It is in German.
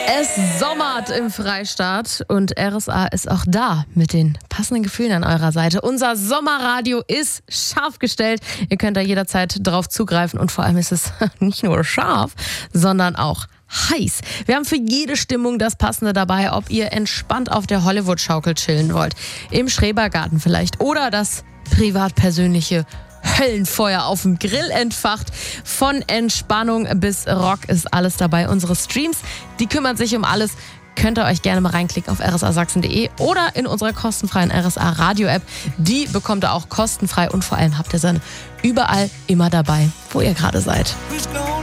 Es sommert im Freistaat und RSA ist auch da mit den passenden Gefühlen an eurer Seite. Unser Sommerradio ist scharf gestellt. Ihr könnt da jederzeit drauf zugreifen und vor allem ist es nicht nur scharf, sondern auch heiß. Wir haben für jede Stimmung das Passende dabei, ob ihr entspannt auf der Hollywood-Schaukel chillen wollt, im Schrebergarten vielleicht oder das privat-persönliche Höllenfeuer auf dem Grill entfacht. Von Entspannung bis Rock ist alles dabei. Unsere Streams, die kümmern sich um alles. Könnt ihr euch gerne mal reinklicken auf rsasachsen.de oder in unserer kostenfreien RSA Radio App. Die bekommt ihr auch kostenfrei und vor allem habt ihr sie überall immer dabei, wo ihr gerade seid.